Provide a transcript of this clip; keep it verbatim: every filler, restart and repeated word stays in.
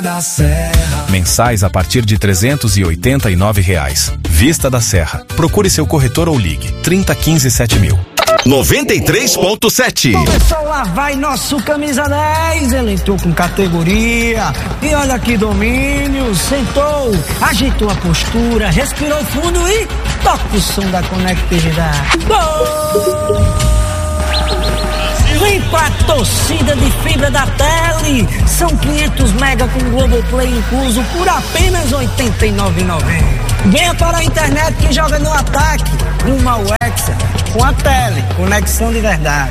da Serra. Mensais a partir de trezentos e oitenta e nove reais. Vista da Serra. Procure seu corretor ou ligue trinta, quinze, sete mil. noventa e três ponto sete. Começou lá, vai nosso camisa dez. Ele entrou com categoria. E olha que domínio. Sentou, ajeitou a postura, respirou fundo e toca o som da conectividade. Gol! Vem pra torcida de fibra da Tele. São quinhentos mega com Globoplay incluso por apenas oitenta e nove reais e noventa centavos. Venha para a internet que joga no ataque. Uma Uexa com a Tele, conexão de verdade.